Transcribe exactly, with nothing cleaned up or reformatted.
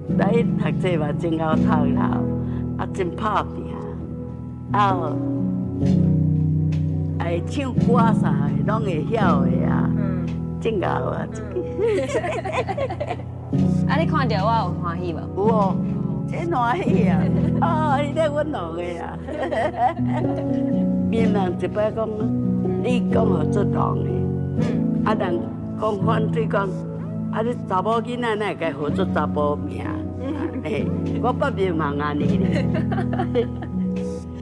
来读册嘛真好读啦，啊真拍拼，啊，会唱歌啥的拢会晓的啊，嗯，真好啊！ 啊，你看到我有欢喜无？ 有哦，真欢喜啊！哦，你咧阮弄的啊！别人一摆讲，你讲互做人的，嗯，啊人讲反对讲，啊你查某囡仔哪会该好做查甫命？嗯，嘿，我不别忙安尼咧。